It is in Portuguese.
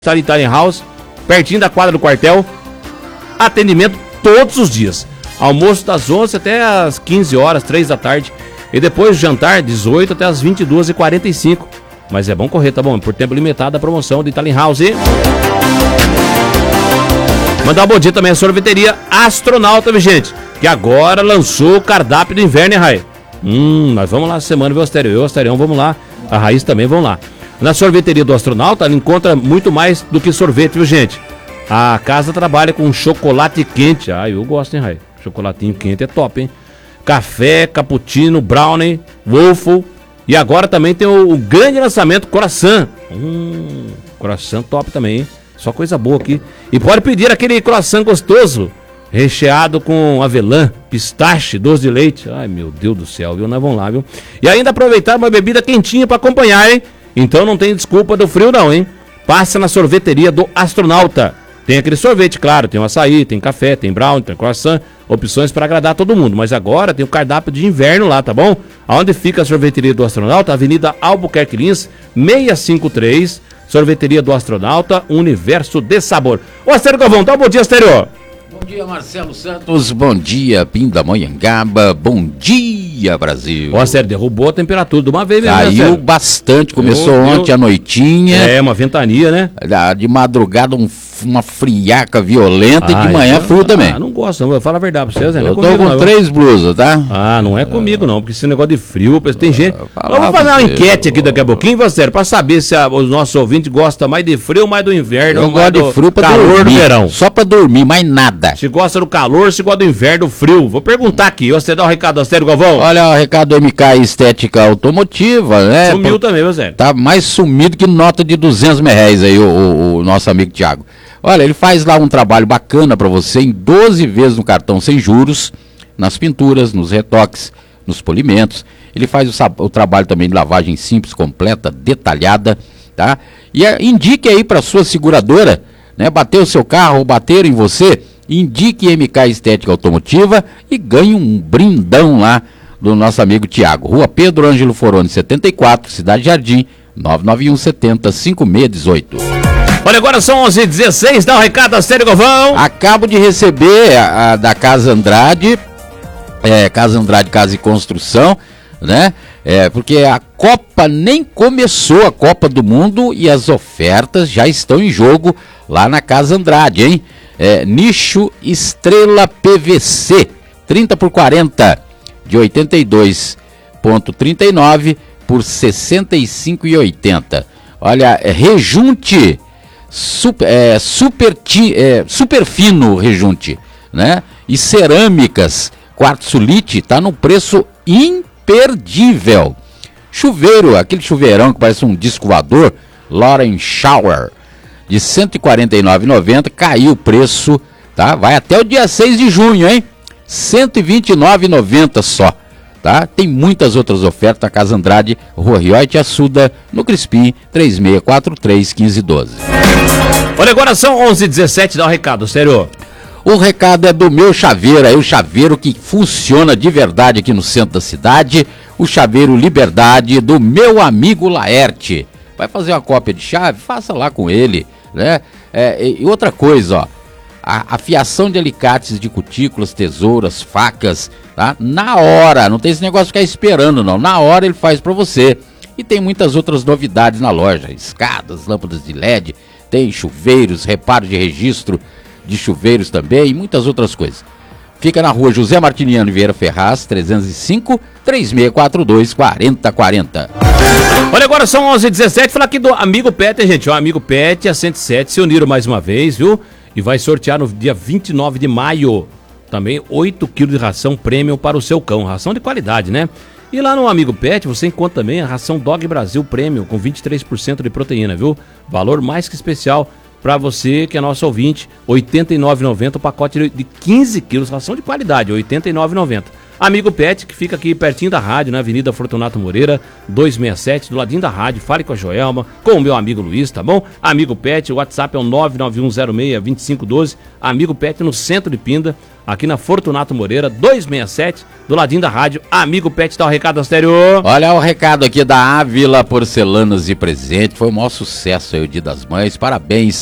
Está ali Tiny House, pertinho da quadra do quartel. Atendimento todos os dias. Almoço das 11 até as 15 horas, 3 da tarde. E depois jantar, 18 até as 22h45. Mas é bom correr, tá bom? Por tempo limitado a promoção de Tiny House. Mandar um bom dia também à sorveteria Astronauta, viu, gente? Que agora lançou o cardápio do inverno, hein, Rai? Nós vamos lá essa semana, viu, Astério? Eu, Asterião, vamos lá. A Raiz também, vamos lá. Na sorveteria do Astronauta, ela encontra muito mais do que sorvete, viu, gente? A casa trabalha com chocolate quente. Eu gosto, hein, Rai? Chocolatinho quente é top, hein? Café, cappuccino, brownie, waffle. E agora também tem o grande lançamento croissant. Croissant top também, hein? Só coisa boa aqui. E pode pedir aquele croissant gostoso, recheado com avelã, pistache, doce de leite. Ai, meu Deus do céu, viu? Nós vamos lá, viu? E ainda aproveitar uma bebida quentinha para acompanhar, hein? Então não tem desculpa do frio não, hein? Passa na sorveteria do Astronauta. Tem aquele sorvete, claro, tem o açaí, tem café, tem brownie, tem croissant, opções para agradar todo mundo. Mas agora tem o cardápio de inverno lá, tá bom? Aonde fica a sorveteria do Astronauta? Avenida Albuquerque Lins, 653, sorveteria do Astronauta, Universo de Sabor. Ô, Astério Galvão, tá um bom dia, Astério. Bom dia, Marcelo Santos, bom dia, Pindamonhangaba, bom dia, Brasil. Ó, Astério, derrubou a temperatura de uma vez mesmo, caiu bastante, começou ontem à noitinha. Uma ventania, né? De madrugada uma friaca violenta e de manhã frio também. Não gosto não, eu falo a verdade pra vocês, né? Eu tô com 3 blusas, tá? Não é comigo não, porque esse negócio de frio, tem gente... Vamos fazer uma enquete aqui daqui a pouquinho, Astério, pra saber se os nossos ouvintes gostam mais de frio ou mais do inverno. Eu gosto de frio pra calor do verão. Só pra dormir, mais nada. Se gosta do calor, se gosta do inverno, do frio. Vou perguntar aqui, você dá um recado, Astério Galvão? Olha, o recado do MK Estética Automotiva, né? Sumiu também, Astério. Tá mais sumido que nota de R$200 aí, o nosso amigo Thiago. Olha, ele faz lá um trabalho bacana para você em 12 vezes no cartão sem juros, nas pinturas, nos retoques, nos polimentos. Ele faz o trabalho também de lavagem simples, completa, detalhada, tá? E indique aí para sua seguradora, né? Bateu o seu carro ou bateram em você, indique MK Estética Automotiva e ganhe um brindão lá do nosso amigo Tiago. Rua Pedro Ângelo Foroni, 74, Cidade Jardim, 991 70 5618. Olha, agora são 11h16, dá um recado, Astério Galvão. Acabo de receber da Casa Andrade, Casa Andrade Casa e Construção, né? Porque a Copa nem começou, a Copa do Mundo, e as ofertas já estão em jogo lá na Casa Andrade, hein? Nicho Estrela PVC, 30 por 40, de 82,39 por 65,80. Olha, rejunte super fino rejunte, né? E cerâmicas, quartzolite, tá no preço imperdível. Chuveiro, aquele chuveirão que parece um disco voador, Lauren Shower, de R$ 149,90, caiu o preço, tá? Vai até o dia 6 de junho, hein? R$ 129,90 só. Tá? Tem muitas outras ofertas na Casa Andrade, Rua Rioite Assuda, no Crispim, 3643-1512. Olha, agora são 11h17, dá um recado, sério. O recado é do meu chaveiro, o chaveiro que funciona de verdade aqui no centro da cidade, o chaveiro Liberdade do meu amigo Laerte. Vai fazer uma cópia de chave? Faça lá com ele, né? E outra coisa, ó. A afiação de alicates de cutículas, tesouras, facas, tá? Na hora, não tem esse negócio de ficar esperando não, na hora ele faz pra você. E tem muitas outras novidades na loja, escadas, lâmpadas de LED, tem chuveiros, reparo de registro de chuveiros também e muitas outras coisas. Fica na rua José Martiniano Vieira Ferraz, 305, 3642-4040. Olha, agora são 11h17, falar aqui do Amigo Pet, gente, o Amigo Pet e a 107 se uniram mais uma vez, viu? E vai sortear no dia 29 de maio também 8 quilos de ração premium para o seu cão. Ração de qualidade, né? E lá no Amigo Pet você encontra também a ração Dog Brasil Premium com 23% de proteína, viu? Valor mais que especial para você que é nosso ouvinte. R$ 89,90 o pacote de 15 quilos. Ração de qualidade, R$ 89,90. Amigo Pet, que fica aqui pertinho da rádio, na Avenida Fortunato Moreira, 267, do ladinho da rádio. Fale com a Joelma, com o meu amigo Luiz, tá bom? Amigo Pet, o WhatsApp é o 991062512. Amigo Pet no centro de Pinda. aqui na Fortunato Moreira, 267, do ladinho da rádio. Amigo Pet, dá o recado, Astério. Olha o recado aqui da Ávila Porcelanas e Presente. Foi o maior sucesso aí o Dia das Mães. Parabéns